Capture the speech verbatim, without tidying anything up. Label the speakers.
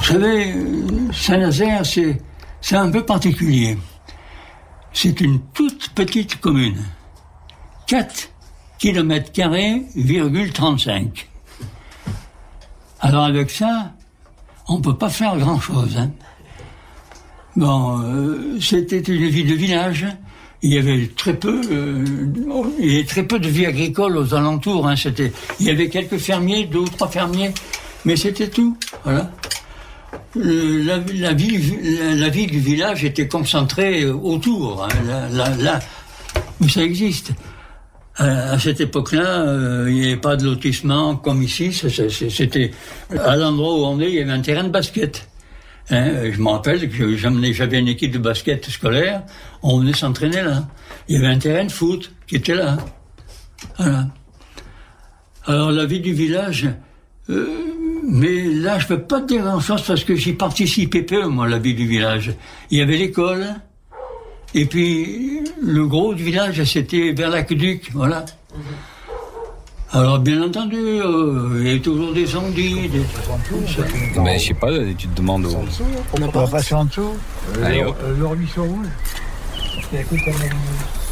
Speaker 1: savez, Saint-Nazaire, c'est, c'est un peu particulier. C'est une toute petite commune. quatre kilomètres carrés, virgule trente-cinq. Alors avec ça, on peut pas faire grand-chose, hein. Bon, euh, c'était une vie de village. Il y avait très peu, euh, il y avait très peu de vie agricole aux alentours, hein. C'était, il y avait quelques fermiers, deux ou trois fermiers, mais c'était tout, voilà. Euh, la, la, vie, la, la vie du village était concentrée autour, hein, là, là, là où ça existe. À, à cette époque-là, euh, il n'y avait pas de lotissement comme ici. C'était à l'endroit où on est, il y avait un terrain de basket. Hein, je me rappelle que j'avais une équipe de basket scolaire, on venait s'entraîner là. Il y avait un terrain de foot qui était là. Voilà. Alors la vie du village. Euh, Mais là, je peux pas te dire grand-chose parce que j'y participais peu, moi, à la vie du village. Il y avait l'école, et puis le gros du village, c'était vers l'Aqueduc, voilà. Alors, bien entendu, euh, il y a toujours des ondits, des trucs en dessous.
Speaker 2: Mais je sais pas, tu te demandes où.
Speaker 3: On va passer en dessous.
Speaker 2: Allez, hop.
Speaker 3: Le ruisseau rouge. Écoute, on a...